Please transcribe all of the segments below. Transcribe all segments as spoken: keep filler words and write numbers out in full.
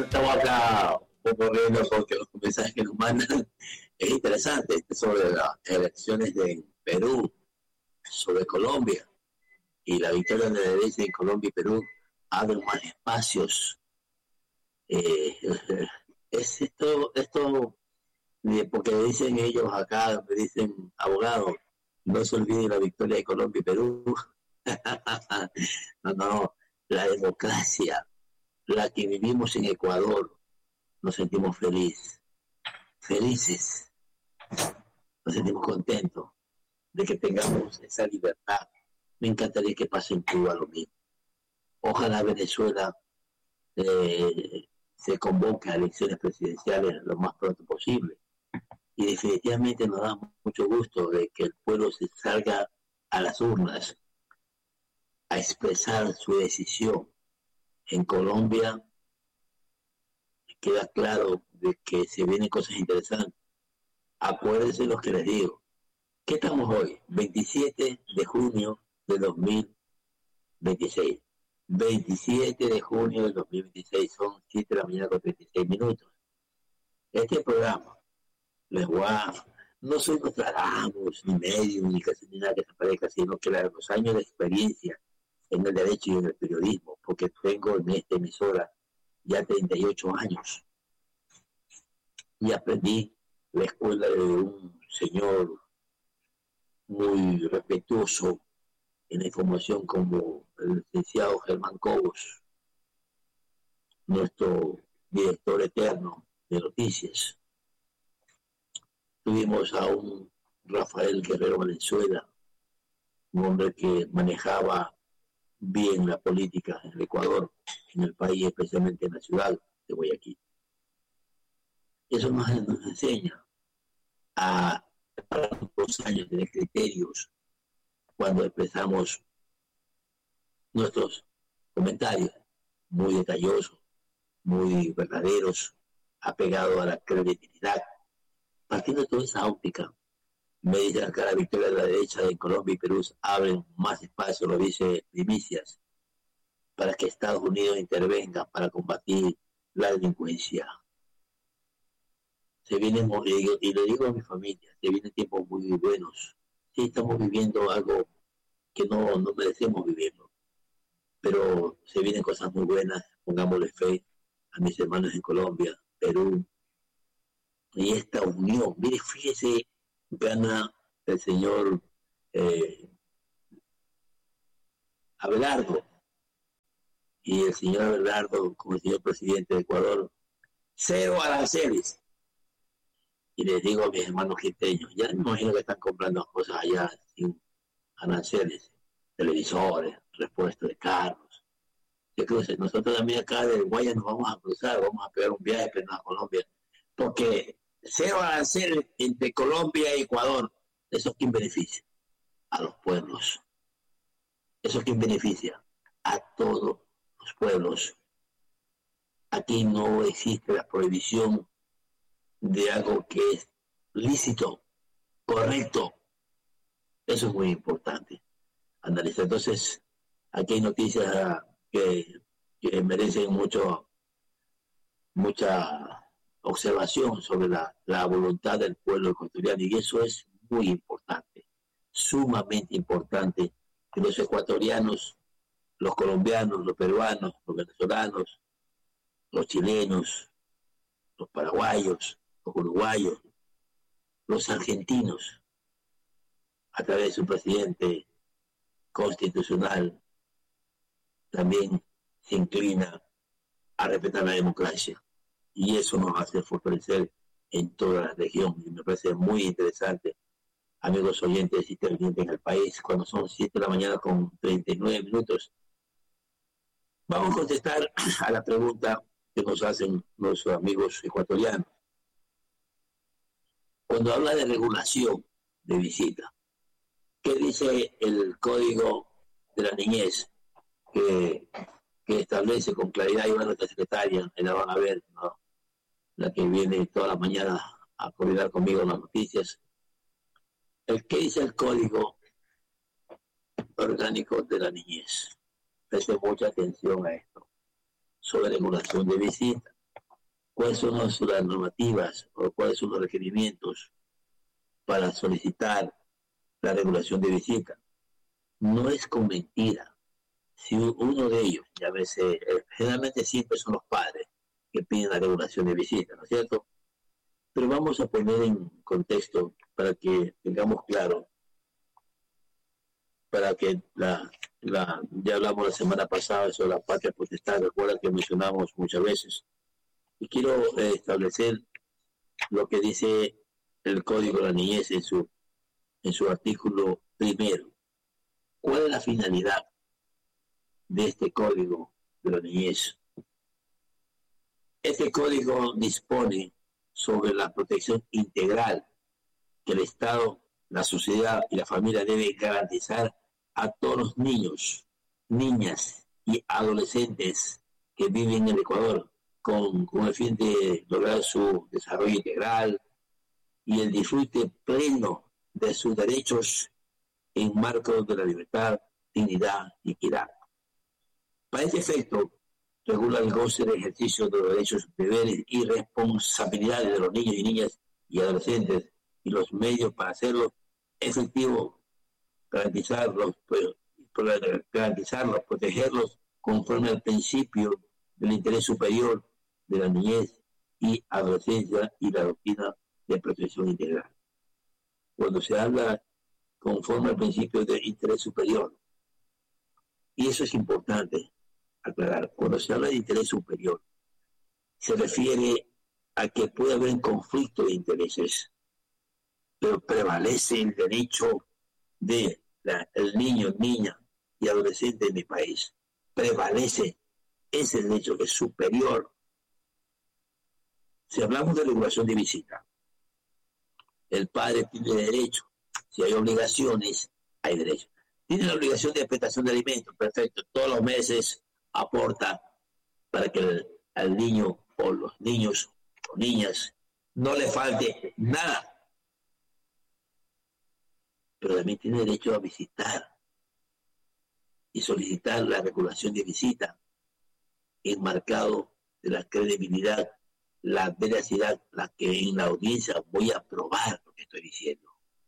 estamos acá ocurriendo porque los mensajes que nos mandan es interesante sobre las elecciones de Perú, sobre Colombia y la victoria de la derecha en Colombia y Perú abren más espacios. Eh, es esto, esto porque dicen ellos acá, me dicen abogados, no se olviden la victoria de Colombia y Perú. No, no, la democracia, la que vivimos en Ecuador, nos sentimos felices, felices, nos sentimos contentos de que tengamos esa libertad. Me encantaría que pase en Cuba lo mismo. Ojalá Venezuela eh, se convoque a elecciones presidenciales lo más pronto posible. Y definitivamente nos da mucho gusto de que el pueblo se salga a las urnas a expresar su decisión. En Colombia queda claro de que se vienen cosas interesantes. Acuérdense lo que les digo. ¿Qué estamos hoy? veintisiete de junio de dos mil veintiséis. veintisiete de junio de dos mil veintiséis, son siete de la mañana con treinta y seis minutos. Este programa, les voy a, no soy Nostradamus, ni medio, ni casi ni nada que se parezca, sino que los años de experiencia en el derecho y en el periodismo, porque tengo en esta emisora ya treinta y ocho años y aprendí la escuela de un señor muy respetuoso en la información como el licenciado Germán Cobos, nuestro director eterno de noticias. Tuvimos a un Rafael Guerrero Valenzuela, un hombre que manejaba bien la política en el Ecuador, en el país, especialmente en la ciudad de Guayaquil. Eso nos, nos enseña a, para los años, tener criterios cuando expresamos nuestros comentarios muy detallosos, muy verdaderos, apegados a la credibilidad. Partiendo de toda esa óptica, me dicen acá la victoria de la derecha en Colombia y Perú abren más espacio, lo dice Primicias, para que Estados Unidos intervenga para combatir la delincuencia. Se vienen, y le digo a mi familia, se vienen tiempos muy buenos. Sí, estamos viviendo algo que no, no merecemos vivirlo, pero se vienen cosas muy buenas. Pongámosle fe a mis hermanos en Colombia, Perú, y esta unión. Mire, fíjese, gana el señor eh, Abelardo, y el señor Abelardo, como el señor presidente de Ecuador, cero aranceles. Y les digo a mis hermanos quiteños, ya me imagino que están comprando cosas allá sin aranceles, televisores, repuestos de carros. Yo creo que nosotros también acá de Guaya nos vamos a cruzar, vamos a pegar un viaje a Colombia, porque cero aranceles entre Colombia y Ecuador, ¿eso es quien beneficia? A los pueblos. ¿Eso es quien beneficia? A todos los pueblos. Aquí no existe la prohibición de algo que es lícito, correcto. Eso es muy importante analizar. Entonces, aquí hay noticias que, que merecen mucho, mucha observación sobre la, la voluntad del pueblo ecuatoriano, y eso es muy importante, sumamente importante, que los ecuatorianos, los colombianos, los peruanos, los venezolanos, los chilenos, los paraguayos, los uruguayos, los argentinos, a través de su presidente constitucional, también se inclina a respetar la democracia, y eso nos hace fortalecer en toda la región. Y me parece muy interesante, amigos oyentes y televidentes en el país, cuando son siete de la mañana con treinta y nueve minutos. Vamos a contestar a la pregunta que nos hacen nuestros amigos ecuatorianos. Cuando habla de regulación de visita, ¿qué dice el Código de la Niñez que, que establece con claridad? Y nuestra secretaria, la van a ver, ¿no?, la que viene todas las mañanas a coordinar conmigo las noticias. El que dice el Código Orgánico de la Niñez. Preste mucha atención a esto, sobre regulación de visita. cuáles son las normativas o cuáles son los requerimientos para solicitar la regulación de visita. No es con mentira. Si uno de ellos, ya llámese, generalmente siempre son los padres que piden la regulación de visita, ¿no es cierto? Pero vamos a poner en contexto para que tengamos claro, para que la, la ya hablamos la semana pasada sobre la patria potestad, recuerda que mencionamos muchas veces, y quiero eh, establecer lo que dice el Código de la Niñez en su, en su artículo primero. ¿Cuál es la finalidad de este Código de la Niñez? Este código dispone sobre la protección integral que el Estado, la sociedad y la familia deben garantizar a todos los niños, niñas y adolescentes que viven en el Ecuador con, con el fin de lograr su desarrollo integral y el disfrute pleno de sus derechos en marco de la libertad, dignidad y equidad. Para este efecto, regula el goce de ejercicio de los derechos, deberes y responsabilidades de los niños y niñas y adolescentes y los medios para hacerlo efectivo, garantizarlos, garantizarlos, protegerlos conforme al principio del interés superior de la niñez y adolescencia y la doctrina de protección integral. Cuando se habla conforme al principio del interés superior, y eso es importante aclarar, cuando se habla de interés superior, se refiere a que puede haber un conflicto de intereses, pero prevalece el derecho de la, el niño, niña y adolescente de mi país. Prevalece ese derecho que es superior. Si hablamos de regulación de visita, el padre tiene derecho. Si hay obligaciones, hay derecho. Tiene la obligación de prestación de alimentos, perfecto. Todos los meses aporta para que el, al niño o los niños o niñas no le falte nada. Pero también tiene derecho a visitar y solicitar la regulación de visita, enmarcado de la credibilidad, la veracidad, la que en la audiencia voy a probar lo que estoy diciendo.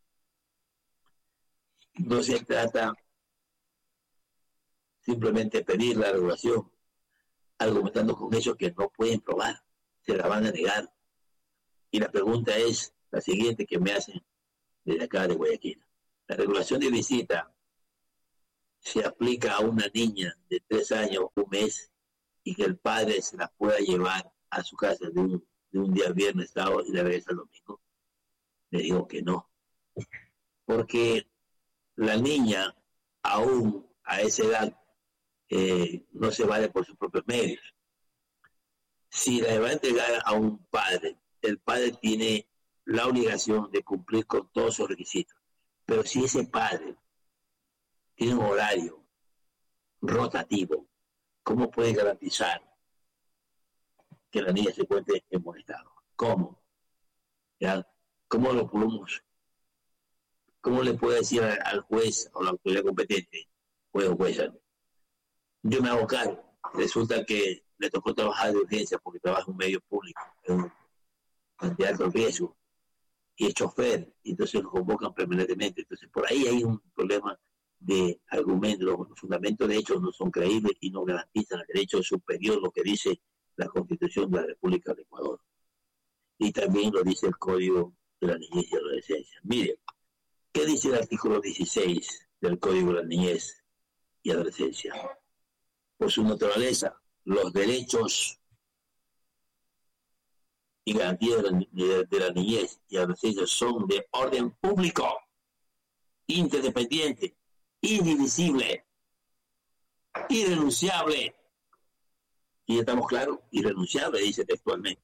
No se trata simplemente de pedir la regulación, argumentando con ellos que no pueden probar, se la van a negar. Y la pregunta es la siguiente que me hacen desde acá de Guayaquil. La regulación de visita se aplica a una niña de tres años, un mes, y que el padre se la pueda llevar a su casa de un, de un día viernes, sábado y la regresa el domingo. Le digo que no. Porque la niña, aún a esa edad, eh, no se vale por sus propios medios. Si la va a entregar a un padre, el padre tiene la obligación de cumplir con todos sus requisitos. Pero si ese padre tiene un horario rotativo, ¿cómo puede garantizar que la niña se encuentre en buen estado? ¿Cómo? ¿Ya? ¿Cómo lo podemos? ¿Cómo le puede decir al juez o la autoridad competente, juez o jueza, yo me hago cargo? Resulta que le tocó trabajar de urgencia porque trabaja en un medio público, en un de alto riesgo, y es chofer, y entonces lo convocan permanentemente. Entonces, por ahí hay un problema de argumentos. Los fundamentos de hechos no son creíbles y no garantizan el derecho superior, lo que dice la Constitución de la República de Ecuador. Y también lo dice el Código de la Niñez y Adolescencia. Mire, ¿qué dice el artículo dieciséis del Código de la Niñez y Adolescencia? Por su naturaleza, los derechos y garantías de la, de, de la niñez y adolescencia son de orden público, interdependiente, indivisible, irrenunciable. Y estamos claros, irrenunciable, dice textualmente.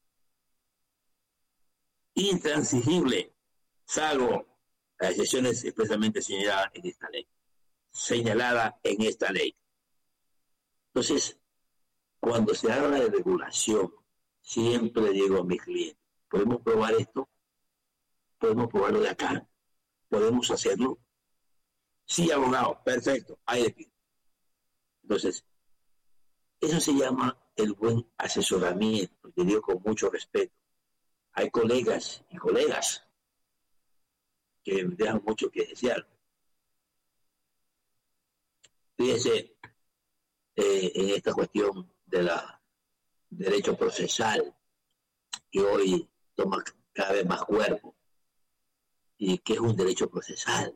Intransigible, salvo las excepciones expresamente señaladas en esta ley. Señalada en esta ley. Entonces, cuando se habla de regulación, siempre digo a mis clientes, ¿podemos probar esto? ¿Podemos probarlo de acá? ¿Podemos hacerlo? Sí, abogado, perfecto, ahí le pido. Entonces, eso se llama el buen asesoramiento, te digo con mucho respeto. Hay colegas y colegas que dejan mucho que desear. Fíjese eh, en esta cuestión de la derecho procesal, que hoy toma cada vez más cuerpo, y que es un derecho procesal.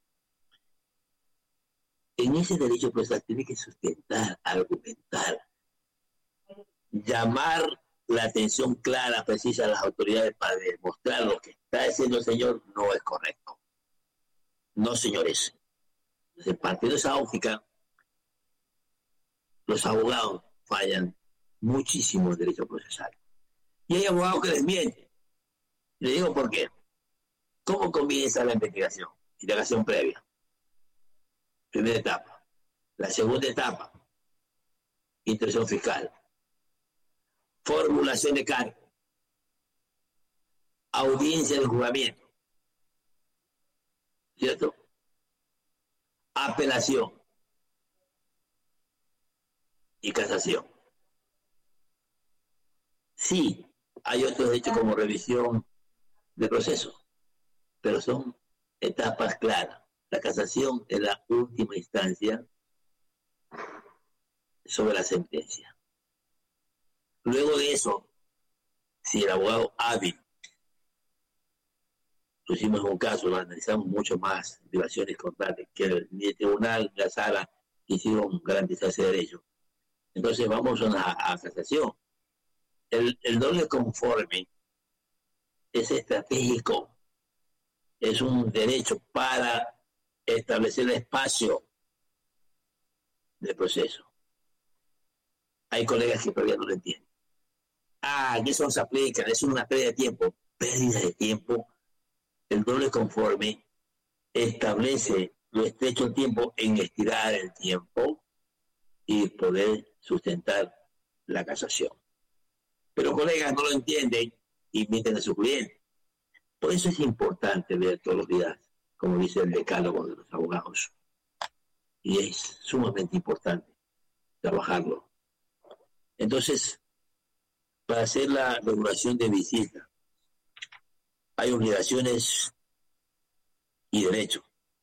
En ese derecho procesal tiene que sustentar, argumentar, llamar la atención clara, precisa a las autoridades para demostrar lo que está diciendo el señor no es correcto. No, señores. Entonces, partiendo de esa óptica, los abogados fallan muchísimo en derecho procesal. Y hay abogados que les mienten. Le digo por qué. ¿Cómo comienza la investigación? Indagación previa. Primera etapa. La segunda etapa, instrucción fiscal. Formulación de cargo. Audiencia de juzgamiento. ¿Cierto? Apelación. Y casación. Sí, hay otros hechos como revisión de proceso, pero son etapas claras. La casación es la última instancia sobre la sentencia. Luego de eso, si el abogado hábil, pusimos un caso, lo analizamos mucho más, violaciones contrarias, que ni el tribunal ni la sala quisieron garantizar ese derecho. Entonces vamos a una a casación. El, el doble conforme es estratégico, es un derecho para establecer el espacio del proceso. Hay colegas que todavía no lo entienden. Ah, que eso no se aplica, es una pérdida de tiempo. Pérdida de tiempo. El doble conforme establece lo estrecho el tiempo en estirar el tiempo y poder sustentar la casación. Pero colegas no lo entienden y mienten a su cliente. Por eso es importante ver todos los días, como dice el decálogo de los abogados. Y es sumamente importante trabajarlo. Entonces, para hacer la regulación de visita, hay obligaciones y derechos.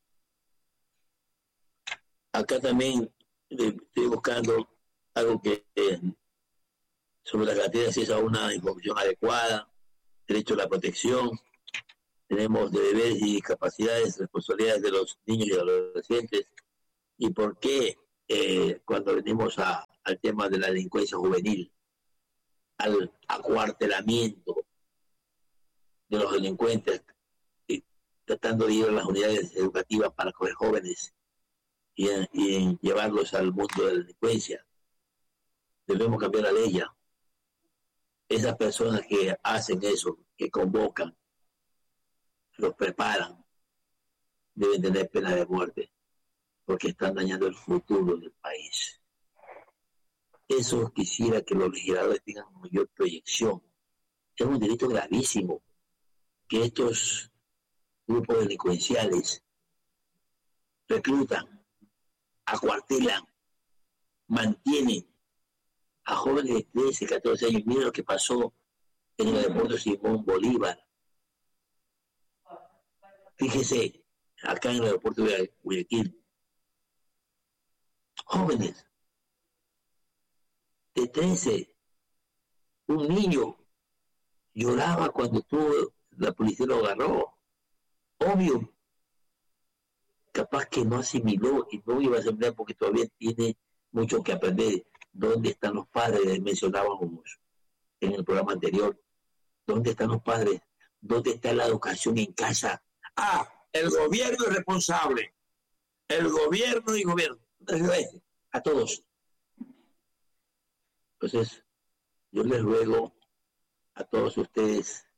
Acá también estoy buscando algo que eh, sobre la cartera, si es a una información adecuada, derecho a la protección, tenemos de deberes y capacidades, responsabilidades de los niños y adolescentes, y por qué eh, cuando venimos a, al tema de la delincuencia juvenil, al acuartelamiento de los delincuentes, y tratando de ir a las unidades educativas para coger jóvenes y, y llevarlos al mundo de la delincuencia, debemos cambiar la ley ya. Esas personas que hacen eso, que convocan, los preparan, deben tener pena de muerte, porque están dañando el futuro del país. Eso quisiera que los legisladores tengan mayor proyección. Es un delito gravísimo que estos grupos delincuenciales reclutan, acuartelan, mantienen a jóvenes de trece, catorce años. Miren lo que pasó en el aeropuerto Simón Bolívar. Fíjese, acá en el aeropuerto de Guayaquil, jóvenes de trece, un niño lloraba cuando tuvo, la policía lo agarró. Obvio, capaz que no asimiló y no iba a asimilar porque todavía tiene mucho que aprender. ¿Dónde están los padres? Mencionábamos en el programa anterior. ¿Dónde están los padres? ¿Dónde está la educación en casa? Ah, el gobierno es responsable. El gobierno y gobierno. A todos. Entonces, yo les ruego a todos ustedes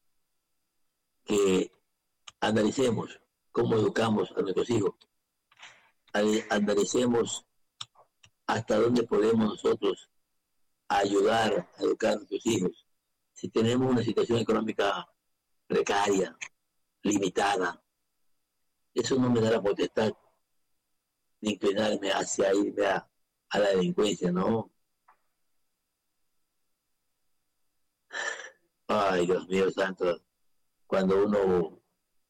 que analicemos cómo educamos a nuestros hijos. Analicemos hasta dónde podemos nosotros ayudar a educar a nuestros hijos. Si tenemos una situación económica precaria, limitada, eso no me da la potestad de inclinarme hacia irme a, a la delincuencia, ¿no? Ay, Dios mío santo, cuando uno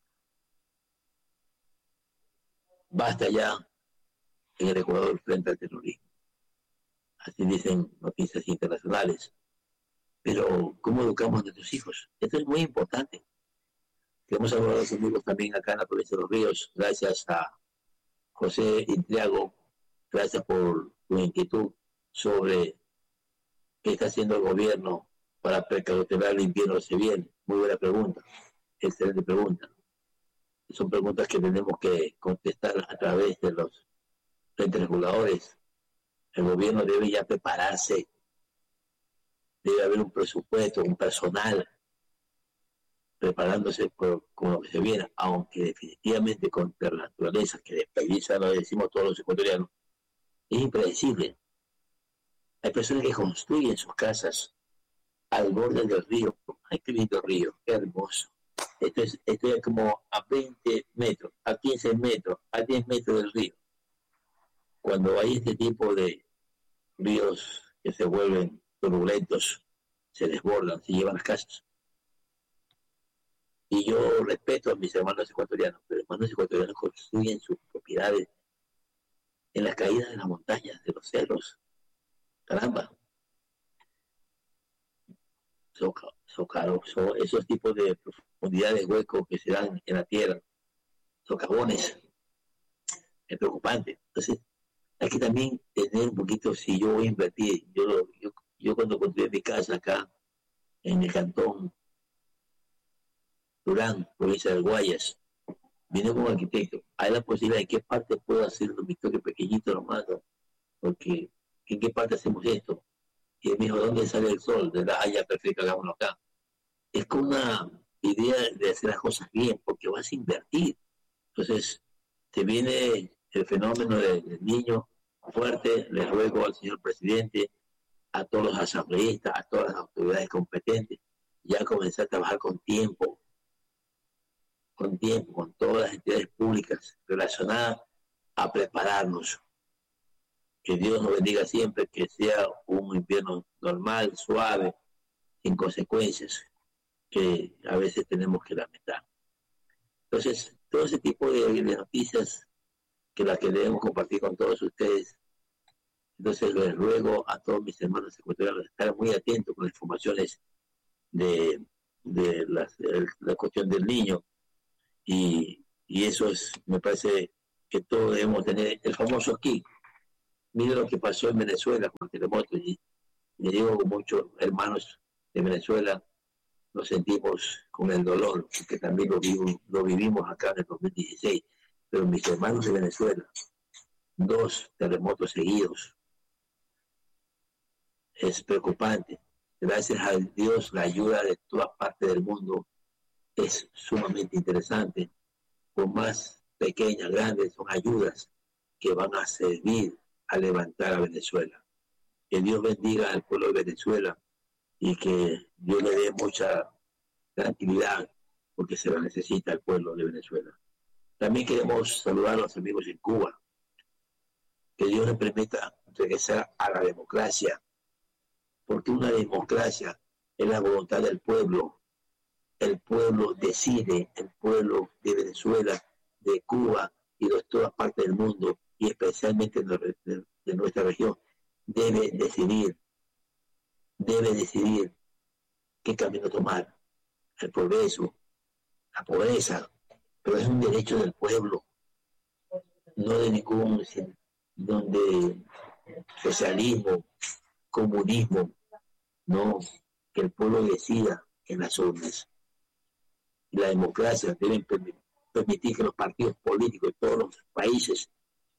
basta ya en el Ecuador frente al terrorismo. Así dicen noticias internacionales. Pero, ¿cómo educamos a nuestros hijos? Esto es muy importante. Hemos hablado conmigo también acá en la provincia de Los Ríos, gracias a José Intriago, gracias por tu inquietud sobre qué está haciendo el gobierno para precautelar el invierno que se viene. Muy buena pregunta, excelente pregunta. Son preguntas que tenemos que contestar a través de los entes reguladores. El gobierno debe ya prepararse, debe haber un presupuesto, un personal preparándose por, con lo que se viene, aunque definitivamente contra la naturaleza que desperdicia, lo decimos todos los ecuatorianos, es impredecible. Hay personas que construyen sus casas al borde del río. Ay, qué lindo río, qué hermoso. Esto es, esto es como a veinte metros, a quince metros, a diez metros del río. Cuando hay este tipo de ríos que se vuelven turbulentos, se desbordan, se llevan las casas. Y yo respeto a mis hermanos ecuatorianos, pero hermanos ecuatorianos construyen sus propiedades en las caídas de las montañas, de los cerros. Caramba. Son, son caros, son esos tipos de profundidades, huecos que se dan en la tierra, socavones. Es preocupante. Entonces, hay que también tener un poquito, si yo voy a invertir, yo, yo, yo cuando construí mi casa acá, en el cantón Durán, provincia de Guayas, vine como arquitecto. Hay la posibilidad de qué parte puedo hacer un dormitorio pequeñito nomás, ¿no? Porque en qué parte hacemos esto. Y él me dijo, ¿dónde sale el sol? De la haya perfecta, hagámoslo acá. Es con una idea de hacer las cosas bien, porque vas a invertir. Entonces, te viene el fenómeno del, del niño fuerte. Le ruego al señor presidente, a todos los asambleístas, a todas las autoridades competentes, ya comenzar a trabajar con tiempo, con tiempo, con todas las entidades públicas relacionadas a prepararnos. Que Dios nos bendiga siempre, que sea un invierno normal, suave, sin consecuencias, que a veces tenemos que lamentar. Entonces, todo ese tipo de, de noticias que las que debemos compartir con todos ustedes. Entonces, les ruego a todos mis hermanos ecuatorianos estar muy atentos con las informaciones de, de, las, de la cuestión del niño. Y, y eso es, me parece que todos debemos tener el famoso kick. Mire lo que pasó en Venezuela con el terremoto. Y le digo con muchos hermanos de Venezuela, nos sentimos con el dolor, porque también lo, vivo, lo vivimos acá en el dos mil dieciséis. Pero mis hermanos de Venezuela, dos terremotos seguidos, es preocupante. Gracias a Dios, la ayuda de toda parte del mundo es sumamente interesante. Por más pequeñas, grandes, son ayudas que van a servir a levantar a Venezuela. Que Dios bendiga al pueblo de Venezuela y que Dios le dé mucha tranquilidad, porque se la necesita el pueblo de Venezuela. También queremos saludar a los amigos en Cuba. Que Dios les permita regresar a la democracia, porque una democracia es la voluntad del pueblo. El pueblo decide, el pueblo de Venezuela, de Cuba y de todas partes del mundo, y especialmente de, de, de nuestra región, debe decidir, debe decidir qué camino tomar, el progreso, la pobreza, pero es un derecho del pueblo, no de ningún, donde socialismo, comunismo, no, que el pueblo decida en las urnas. Y la democracia deben permitir que los partidos políticos de todos los países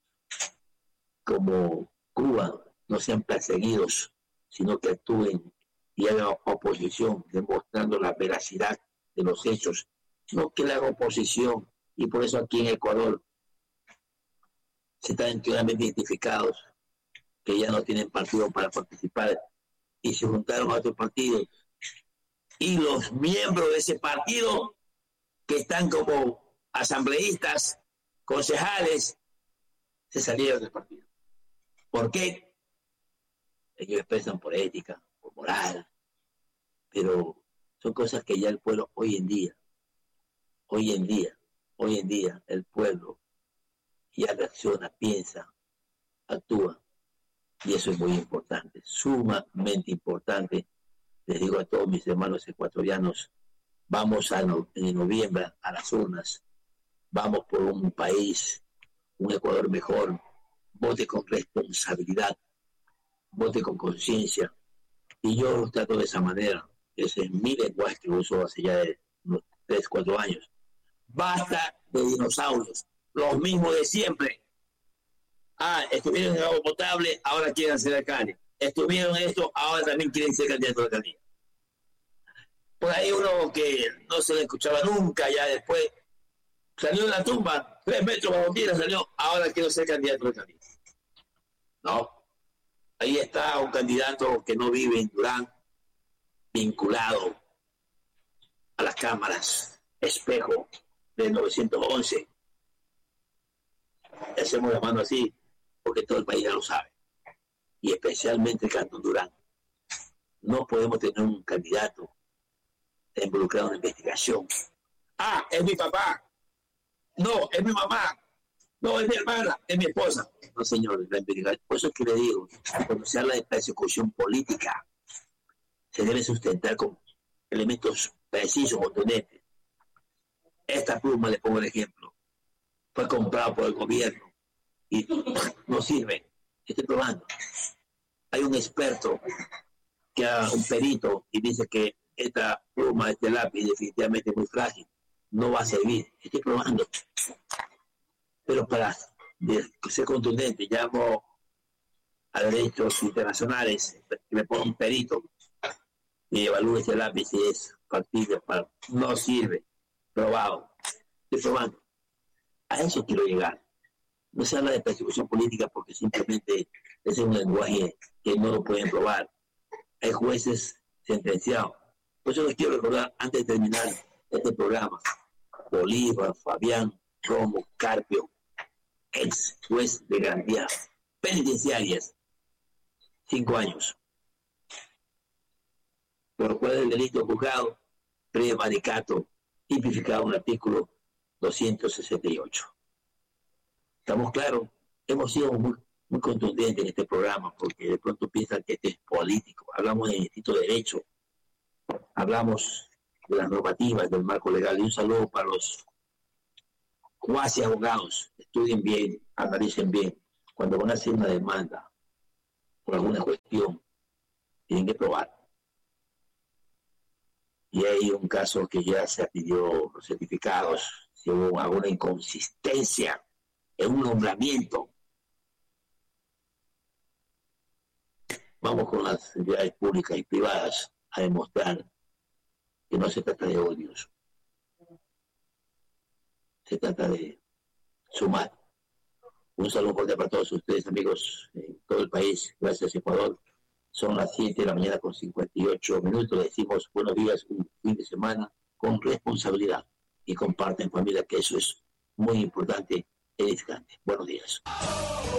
como Cuba no sean perseguidos, sino que actúen y hagan oposición, demostrando la veracidad de los hechos, no que le hagan oposición. Y por eso aquí en Ecuador se están claramente identificados que ya no tienen partido para participar y se juntaron a otros partidos. Y los miembros de ese partido que están como asambleístas, concejales, se salieron del partido. ¿Por qué? Ellos expresan por ética, por moral, pero Son cosas que ya el pueblo hoy en día, hoy en día, hoy en día, el pueblo ya reacciona, piensa, actúa. Y eso es muy importante, sumamente importante. Les digo a todos mis hermanos ecuatorianos, vamos a no, en noviembre a las urnas, vamos por un país, un Ecuador mejor, vote con responsabilidad, vote con conciencia. Y yo lo trato de esa manera. Ese es mi lenguaje que uso hace ya de unos tres, cuatro años. Basta de dinosaurios, los mismos de siempre. Ah, estuvieron en agua potable, ahora quieren ser alcalde. Estuvieron en esto, ahora también quieren ser candidatos a la alcaldía. Por ahí uno que no se le escuchaba nunca, ya después salió de la tumba, tres metros bajo tierra salió, ahora quiero ser candidato a la alcaldía. No, ahí está un candidato que no vive en Durán, vinculado a las cámaras espejo de novecientos once. Hacemos la mano así porque todo el país ya lo sabe, y especialmente el Cantón Durán. No podemos tener un candidato involucrado en una investigación. Ah, es mi papá. No, es mi mamá. No, es mi hermana, es mi esposa. No, señores, la investigación. Por eso es que le digo, cuando se habla de persecución política, se debe sustentar con elementos precisos, contundentes. Esta pluma, le pongo el ejemplo, fue comprada por el gobierno y no sirve. Estoy probando. Hay un experto, que ha, un perito, y dice que esta pluma, este lápiz, definitivamente es muy frágil, no va a servir. Estoy probando. Pero para ser contundente, llamo a derechos internacionales, que me ponga un perito y evalúe este lápiz si es factible. Para... No sirve. Probado. Estoy probando. A eso quiero llegar. No se habla de persecución política porque simplemente es un lenguaje que no lo pueden probar. Hay jueces sentenciados. Por eso les quiero recordar, antes de terminar este programa, Bolívar, Fabián, Romo, Carpio, ex juez de garantías penitenciarias, cinco años. Por lo cual el delito juzgado, prevaricato, tipificado en el artículo doscientos sesenta y ocho. ¿Estamos claros? Hemos sido muy, muy contundentes en este programa porque de pronto piensan que este es político. Hablamos del Instituto de Derecho, hablamos de las normativas del marco legal. Y un saludo para los cuasi abogados. Estudien bien, analicen bien. Cuando van a hacer una demanda por alguna cuestión, tienen que probar. Y hay un caso que ya se pidió los certificados, si hubo alguna inconsistencia en un nombramiento. Vamos con las entidades públicas y privadas a demostrar que no se trata de odios, se trata de sumar. Un saludo cordial para todos ustedes, amigos, en todo el país. Gracias, Ecuador. Son las siete de la mañana con cincuenta y ocho minutos. Le decimos buenos días, un fin de semana con responsabilidad. Y comparten, familia, que eso es muy importante en este instante. Buenos días.